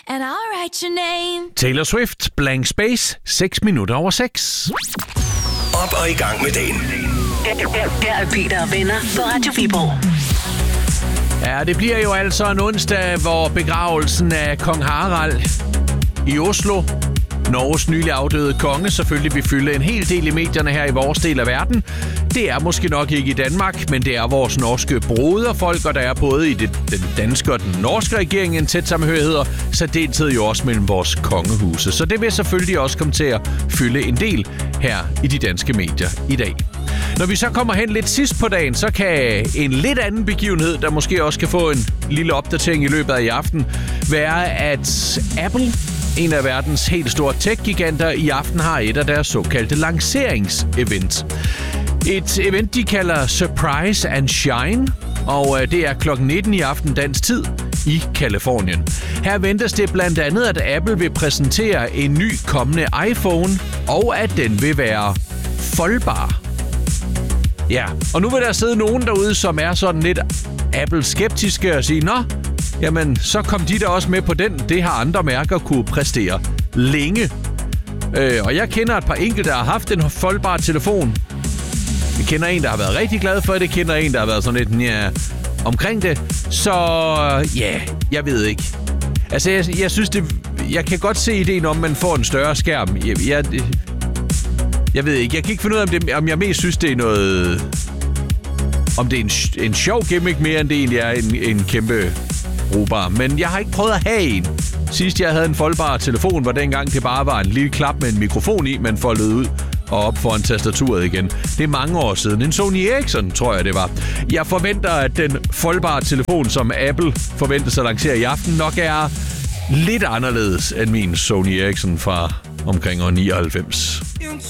and I'll write your name. Taylor Swift, Blank Space, 6 minutter over 6. Op og i gang med dagen. Her er Peter og venner på Radio Viborg. Ja, det bliver jo altså en onsdag, hvor begravelsen af kong Harald i Oslo, Norges nylig afdøde konge, selvfølgelig vil fylde en hel del i medierne her i vores del af verden. Det er måske nok ikke i Danmark, men det er vores norske broderfolk, og der er både i den danske og den norske regering en tæt sammenhørighed, så deltid jo også mellem vores kongehuse. Så det vil selvfølgelig også komme til at fylde en del her i de danske medier i dag. Når vi så kommer hen lidt sidst på dagen, så kan en lidt anden begivenhed, der måske også kan få en lille opdatering i løbet af i aften, være, at Apple, en af verdens helt store tech-giganter, i aften har et af deres såkaldte lanceringsevent. Et event, de kalder Surprise and Shine, og det er kl. 19 i aften dansk tid i Californien. Her ventes det blandt andet, at Apple vil præsentere en ny kommende iPhone, og at den vil være foldbar. Ja, og nu vil der sidde nogen derude, som er sådan lidt Apple-skeptiske og sige, nå, jamen, så kom de der også med på den. Det har andre mærker kunne præstere længe. Og jeg kender et par enkelte, der har haft en foldbar telefon. Jeg kender en, der har været rigtig glad for det. Jeg kender en, der har været sådan lidt omkring det. Så ja, jeg ved ikke. Altså, jeg synes det. Jeg kan godt se ideen om, man får en større skærm. Jeg ved ikke. Jeg kan ikke finde ud af, om jeg mest synes, det er noget. Om det er en sjov gimmick mere, end det egentlig er en kæmpe brugbar. Men jeg har ikke prøvet at have en. Sidst jeg havde en foldbar telefon, var dengang det bare var en lille klap med en mikrofon i, man foldede ud og op foran tastaturet igen. Det er mange år siden. En Sony Ericsson, tror jeg det var. Jeg forventer, at den foldbare telefon, som Apple forventer sig at lancere i aften, nok er lidt anderledes end min Sony Ericsson fra omkring år 99.